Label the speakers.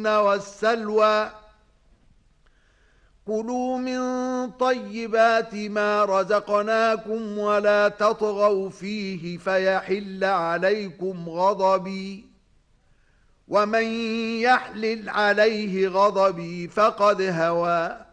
Speaker 1: والمن والسلوى كلوا من طيبات ما رزقناكم ولا تطغوا فيه فيحل عليكم غضبي ومن يحلل عليه غضبي فقد هوى